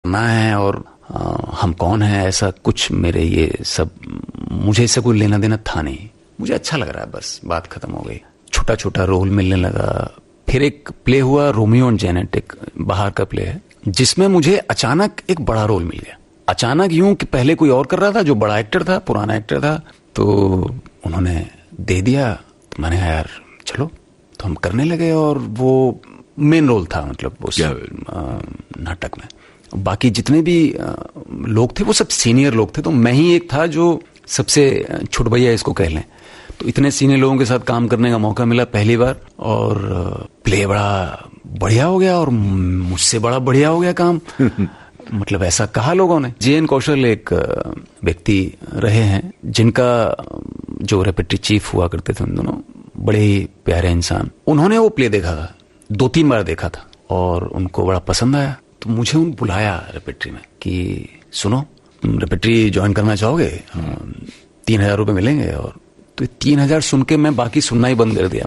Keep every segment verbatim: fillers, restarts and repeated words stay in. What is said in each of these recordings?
करना है और आ, हम कौन हैं, ऐसा कुछ मेरे ये सब, मुझे इससे कोई लेना देना था नहीं। मुझे अच्छा लग रहा है, बस बात खत्म हो गई। छोटा छोटा रोल मिलने लगा। फिर एक प्ले हुआ रोमियो एंड जैनेट, एक बाहर का प्ले है, जिसमें मुझे अचानक एक बड़ा रोल मिल गया। अचानक यूं कि पहले कोई और कर रहा था जो बड़ा एक्टर था, पुराना एक्टर था, तो उन्होंने दे दिया। तो मैंने कहा यार चलो, तो हम करने लगे और वो मेन रोल था, मतलब उस नाटक में। बाकी जितने भी लोग थे वो सब सीनियर लोग थे, तो मैं ही एक था जो सबसे छोट भैया इसको कह लें। तो इतने सीनियर लोगों के साथ काम करने का मौका मिला पहली बार, और प्ले बड़ा बढ़िया हो गया और मुझसे बड़ा बढ़िया हो गया काम। मतलब ऐसा कहा लोगों ने। जे एन कौशल एक व्यक्ति रहे हैं जिनका जो रेपेट्री चीफ हुआ करते थे, उन दोनों बड़े ही प्यारे इंसान। उन्होंने वो प्ले देखा था, दो तीन बार देखा था, और उनको बड़ा पसंद आया। तो मुझे उन बुलाया रेपेट्री में कि सुनो, तुम रेपेट्री ज्वाइन करना चाहोगे, तीन हजार रुपये मिलेंगे। और तो तीन हजार सुन के मैं बाकी सुनना ही बंद कर दिया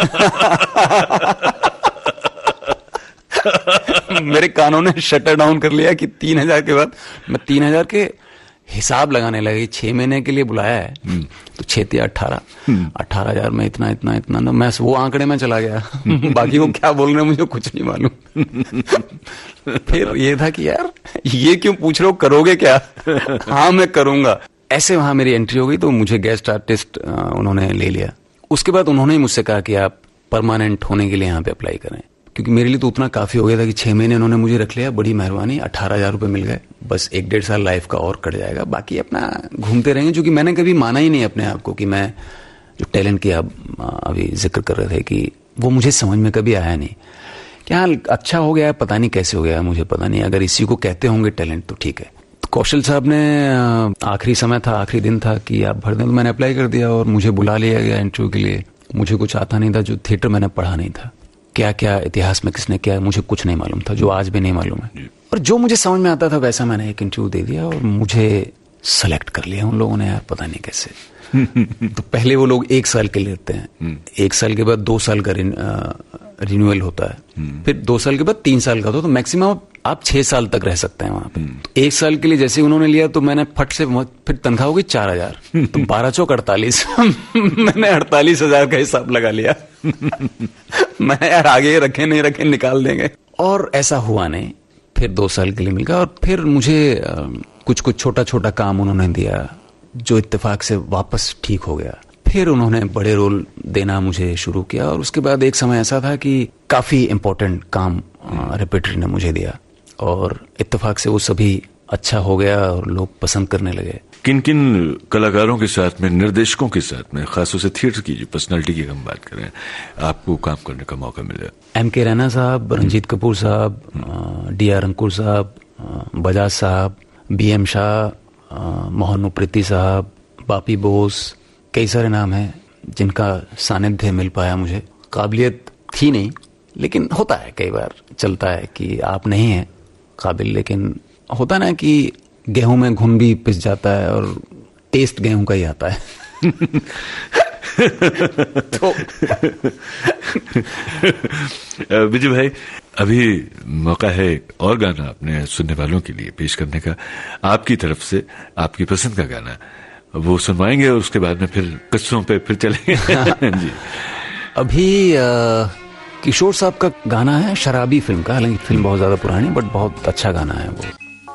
मेरे कानों ने शटर डाउन कर लिया कि तीन हजार के बाद मैं तीन हजार के हिसाब लगाने लगी। छह महीने के लिए बुलाया है, तो छह तिया अट्ठारह अट्ठारह हजार में इतना इतना इतना ना, मैं वो आंकड़े में चला गया बाकी वो क्या बोल रहे हैं मुझे कुछ नहीं मालूम। फिर ये था कि यार ये क्यों पूछ रहे हो, करोगे क्या? हाँ मैं करूंगा। ऐसे वहां मेरी एंट्री हो गई, तो मुझे गेस्ट आर्टिस्ट उन्होंने ले लिया। उसके बाद उन्होंने ही मुझसे कहा कि आप परमानेंट होने के लिए यहाँ पे अप्लाई करें, क्योंकि मेरे लिए तो उतना काफी हो गया था कि छह महीने उन्होंने मुझे रख लिया, बड़ी मेहरबानी, अट्ठारह हजार रुपये मिल गए। बस एक डेढ़ साल लाइफ का और कट जाएगा, बाकी अपना घूमते रहेंगे। क्योंकि मैंने कभी माना ही नहीं अपने आप को कि मैं जो टैलेंट की आप अभी जिक्र कर रहे थे, कि वो मुझे समझ में कभी आया नहीं। क्या अच्छा हो गया, पता नहीं कैसे हो गया, मुझे पता नहीं। अगर इसी को कहते होंगे टैलेंट तो ठीक है। तो कौशल साहब ने, आखिरी समय था, आखिरी दिन था कि आप भर दें, तो मैंने अप्लाई कर दिया और मुझे बुला लिया गया इंटरव्यू के लिए। मुझे कुछ आता नहीं था, जो थिएटर मैंने पढ़ा नहीं था, क्या क्या इतिहास में किसने क्या, मुझे कुछ नहीं मालूम था, जो आज भी नहीं मालूम है। और जो मुझे समझ में आता था वैसा मैंने एक इंटरव्यू दे दिया और मुझे सेलेक्ट कर लिया उन लोगों ने, यार पता नहीं कैसे। तो पहले वो लोग एक साल के लिए लेते हैं, एक साल के बाद दो साल का रिन्यूअल होता है, फिर दो साल के बाद तीन साल का होता है, तो मैक्सिमम आप छह साल तक रह सकते हैं वहां पे। तो एक साल के लिए जैसे उन्होंने लिया, तो मैंने फट से, फिर तनख्वाह हो गई चार हजार, तो बारह चौक अड़तालीस मैंने अड़तालीस हजार का हिसाब लगा लिया। मैं यार आगे रखे नहीं रखे निकाल देंगे, और ऐसा हुआ नहीं। फिर दो साल के लिए मिल गया, और फिर मुझे कुछ कुछ छोटा छोटा काम उन्होंने दिया, जो इत्तेफाक से वापस ठीक हो गया। फिर उन्होंने बड़े रोल देना मुझे शुरू किया, और उसके बाद एक समय ऐसा था कि काफी इम्पोर्टेंट काम रेपेट्री ने मुझे दिया, और इत्तेफाक से वो सभी अच्छा हो गया और लोग पसंद करने लगे। किन किन कलाकारों के साथ में, निर्देशकों के साथ में, खासतौर से थिएटर की जो पर्सनालिटी की हम बात करें, आपको काम करने का मौका मिला? एम के रैना साहब, रंजीत कपूर साहब, डी आर अंकुर साहब, बजाज साहब, बी एम शाह, मोहन उप्रेती साहब, बापी बोस, कई सारे नाम हैं जिनका सानिध्य मिल पाया मुझे। काबिलियत थी नहीं, लेकिन होता है, कई बार चलता है कि आप नहीं हैं काबिल, लेकिन होता ना कि गेहूं में घुन भी पिस जाता है और टेस्ट गेहूं का ही आता है। तो विजय भाई, अभी मौका है और गाना अपने सुनने वालों के लिए पेश करने का, आपकी तरफ से आपकी पसंद का गाना वो सुनवाएंगे, और उसके बाद में फिर किस्सों पे फिर चलेंगे। जी, अभी आ, किशोर साहब का गाना है, शराबी फिल्म का। हालांकि फिल्म बहुत ज्यादा पुरानी, बट बहुत अच्छा गाना है वो।